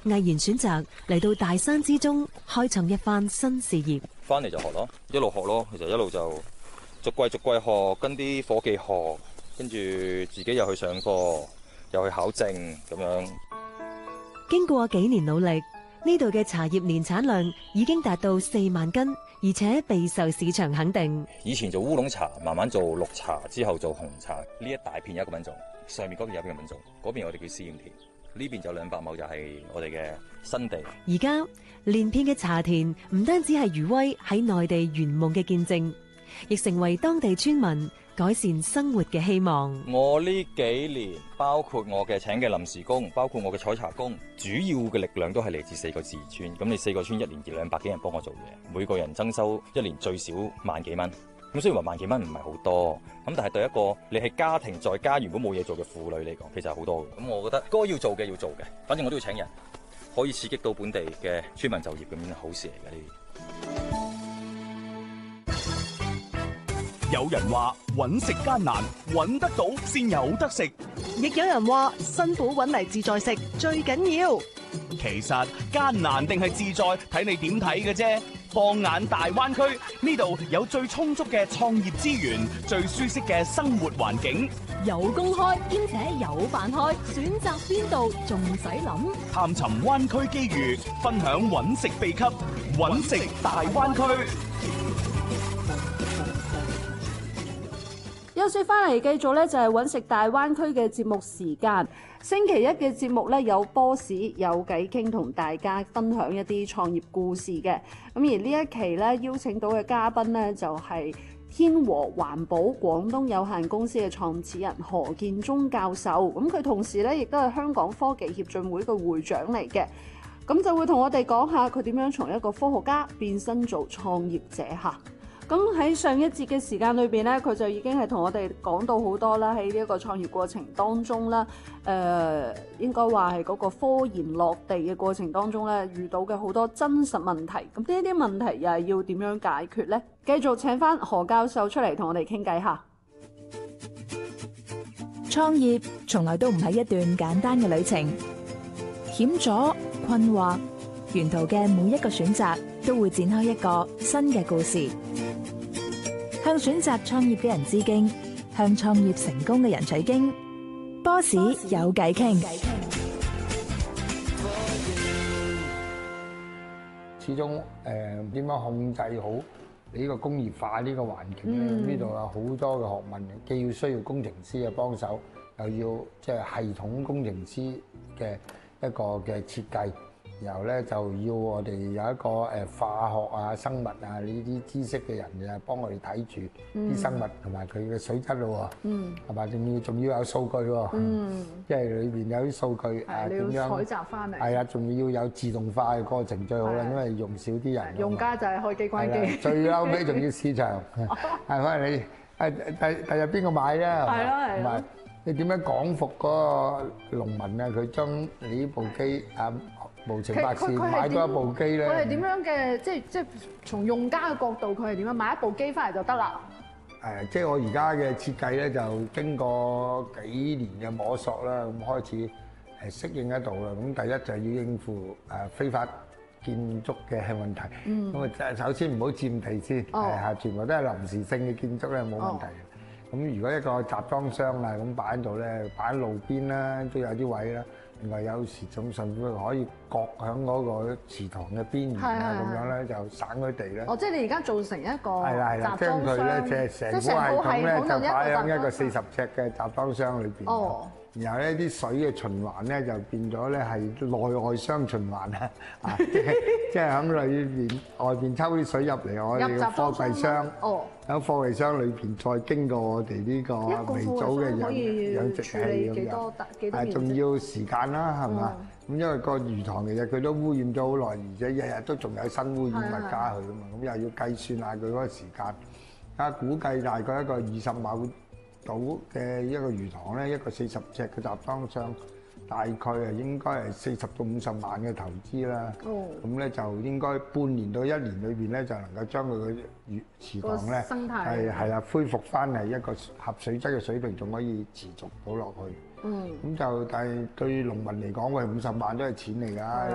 毅然選擇嚟到大山之中，開創一番新事業。 翻嚟就學咯，一路學咯，其實一路就逐季學，跟啲伙計學，跟住自己又去上課，又去考證咁樣。 經過幾年努力，呢度嘅茶葉年產量已經達到4萬斤，而且備受市場肯定。 以前做烏龍茶，慢慢做綠茶，之後做紅茶。呢一大片有一個品種，上面嗰邊有一個品種，嗰邊我哋叫試驗田，呢邊就200畝就係我哋嘅新地。 而家連片嘅茶田唔單止係餘威喺內地圓夢嘅見證，亦成為當地村民改善生活嘅希望。 我呢幾年，包括我嘅請嘅臨時工，包括我嘅採茶工，主要嘅力量都係嚟自4個自村。咁你4個村1年200幾人幫我做嘢，每個人增收1年最少萬幾蚊。咁雖然話萬幾蚊唔係好多，咁但係對一個你係家庭在家如果冇嘢做嘅婦女嚟講，其實係好多嘅。咁我覺得該要做嘅要做嘅，反正我都要請人，可以刺激到本地嘅村民就業，咁樣好事嚟嘅呢啲。 有人話揾食艱難，揾得到先有得食； 亦有人話辛苦揾嚟自在食最緊要。 其實艱難定係自在，睇你點睇嘅啫。放眼大灣區，呢度有最充足嘅創業資源，最舒適嘅生活環境， 有工開兼且有飯開，選擇邊度仲使諗？ 探尋灣區機遇，分享揾食秘笈，揾食大灣區。 休息翻嚟，繼續咧就係揾食大灣區嘅節目時間。星期一嘅節目咧有 Boss 有偈傾，同大家分享一啲創業故事嘅。咁而呢一期咧邀請到嘅嘉賓咧就係天和環保廣東有限公司嘅創始人何建宗教授。咁佢同時咧亦都係香港科技協進會嘅會長嚟嘅。咁就會同我哋講下佢點樣從一個科學家變身做創業者嚇。咁喺上一節嘅時間裏邊咧，佢就已經係同我哋講到好多啦。喺呢一個創業過程當中啦，應該話係嗰個科研落地嘅過程當中咧，遇到嘅好多真實問題。咁呢啲問題又係要點樣解決呢？繼續請翻何教授出嚟同我哋傾偈下。 創業從來都唔係一段簡單嘅旅程，險阻、困惑，沿途嘅每一個選擇都會展開一個新嘅故事。向選擇創業嘅人致敬，向創業成功嘅人取經。Boss 有偈傾。 始終點樣控制好你呢個工業化呢個環境咧？呢度有好多嘅學問，既要需要工程師嘅幫手，又要即係系統工程師嘅一個嘅設計。然後咧就要我哋有一個化學啊、生物啊呢啲知識嘅人啊，幫我哋睇住啲生物同埋佢嘅水質咯喎，係嘛？仲要有數據喎，即係裏邊有啲數據啊，點樣採集翻嚟？ 係啊，仲要有自動化嘅過程最好啦，因為用少啲人。 用家就係開機關機。最後尾仲要市場，係咪你第日邊個買啊？ 係咯係。 同埋你點樣講服嗰個農民啊？佢將你呢部機啊〜無情百事買多一部機咧， 佢係點樣嘅？即係從用家嘅角度，佢係點樣買一部機翻嚟就得啦？ 即係我而家嘅設計咧，就經過幾年嘅摸索啦，咁開始適應得到啦。咁第一就係要應付非法建築嘅問題。咁啊，首先唔好佔地先，全部都係臨時性嘅建築咧，冇問題嘅。咁如果一個集裝箱啊，咁擺喺度咧，擺喺路邊啦，都有啲位啦。另外有時仲甚至可以擱喺嗰個池塘嘅邊緣啊，咁樣咧就省咗地咧。 哦，即係你而家做成一個集裝箱， 將佢咧即係成個系統咧就擺喺一個40尺嘅集裝箱裏邊。哦。然後咧啲水嘅循環咧就變咗咧係內外雙循環啊！即係喺裏邊外邊抽啲水入嚟我哋嘅貨櫃箱。哦。喺貨櫃箱裏邊再經過我哋呢個微組嘅養殖器咁樣。仲要時間啦，係嘛？咁因為個魚塘其實佢都污染咗好耐，而且日日都仲有新污染物加去啊嘛。咁又要計算下佢嗰個時間。估計大概一個20畝到嘅一個魚塘咧，一個40尺嘅集裝箱，大概應該係40到50萬嘅投資啦。咁咧就應該半年到1年裏邊咧，就能夠將佢嘅池塘咧係啦恢復翻係一個合水質嘅水平，仲可以持續到落去。咁就但係對農民嚟講，喂50萬都係錢嚟㗎，